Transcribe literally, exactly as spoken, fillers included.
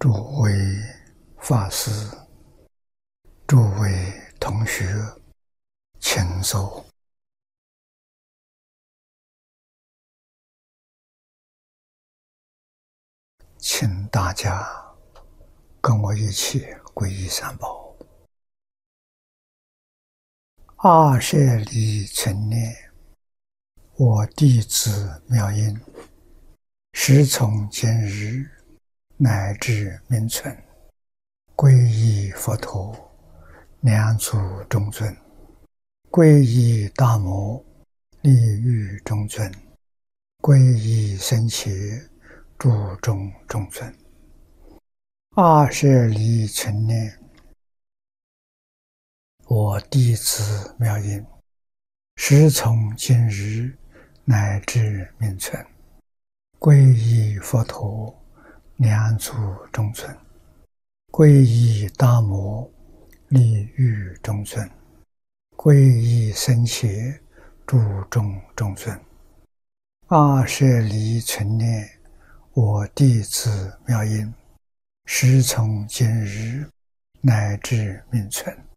诸位法师、诸位同学，请坐。请大家跟我一起皈依三宝。阿舍利存念，我弟子妙音，时从今日乃至明存，皈依佛陀，两足中尊；皈依大摩，利欲中尊；皈依僧伽，注中中尊。阿舍利存念，我弟子妙音，时从今日乃至明存，皈依佛陀，两足中尊；皈依大摩，利欲中尊；皈依僧伽，注中中尊。阿舍利存念，我弟子妙音，时从今日乃至明存，